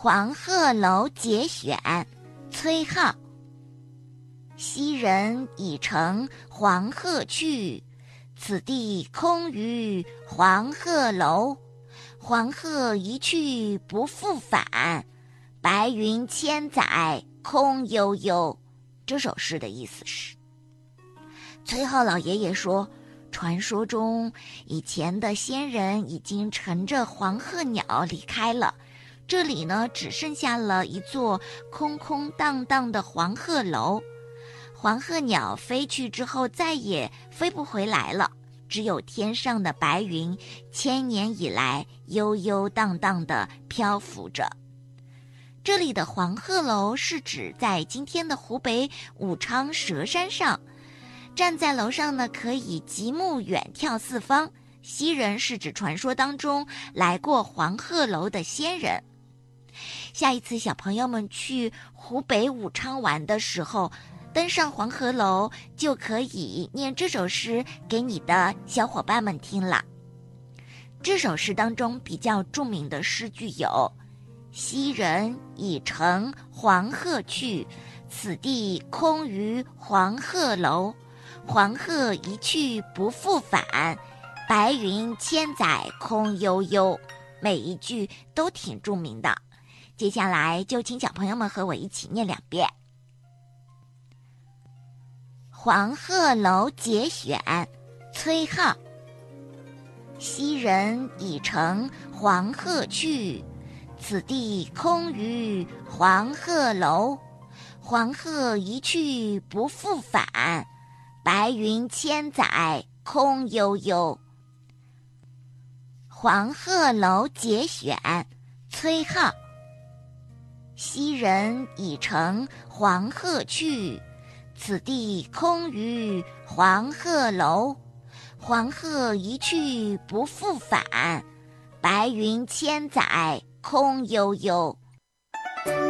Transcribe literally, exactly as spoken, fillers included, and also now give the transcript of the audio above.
黄鹤楼节选，崔颢。昔人已乘黄鹤去，此地空余黄鹤楼。黄鹤一去不复返，白云千载空悠悠。这首诗的意思是，崔颢老爷爷说，传说中以前的先人已经乘着黄鹤鸟离开了，这里呢只剩下了一座空空荡荡的黄鹤楼。黄鹤鸟飞去之后再也飞不回来了，只有天上的白云千年以来悠悠荡荡地漂浮着。这里的黄鹤楼是指在今天的湖北武昌蛇山上，站在楼上呢，可以极目远眺四方。昔人是指传说当中来过黄鹤楼的先人。下一次小朋友们去湖北武昌玩的时候，登上黄鹤楼就可以念这首诗给你的小伙伴们听了。这首诗当中比较著名的诗句有：昔人已乘黄鹤去，此地空余黄鹤楼。黄鹤一去不复返，白云千载空悠悠。每一句都挺著名的。接下来就请小朋友们和我一起念两遍。黄鹤楼节选，崔颢。昔人已乘黄鹤去，此地空余黄鹤楼。黄鹤一去不复返，白云千载空悠悠。黄鹤楼节选，崔颢。昔人已乘黄鹤去，此地空余黄鹤楼。黄鹤一去不复返，白云千载空悠悠。